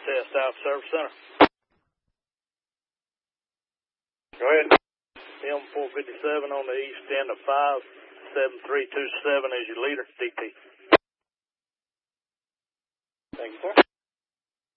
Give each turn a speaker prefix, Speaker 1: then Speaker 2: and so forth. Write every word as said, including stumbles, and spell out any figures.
Speaker 1: Test South Service Center. Go ahead. M four fifty-seven on the east end of five seven three two seven is your leader, D T. Thank you, sir.